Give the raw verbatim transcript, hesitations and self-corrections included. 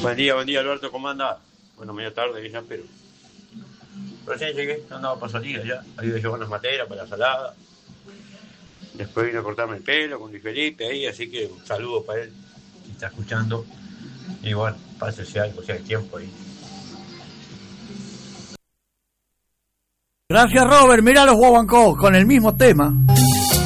Buen día, buen día, Alberto, ¿cómo anda? Bueno, media tarde ya, pero recién llegué, no andaba para salir ya. Había llevar unas materas para la salada. Después vine a cortarme el pelo con Luis Felipe ahí, así que un saludo para él, si está escuchando. Y bueno, pásese algo, si hay tiempo ahí. Gracias, Robert. Mirá los Guaguancó con el mismo tema.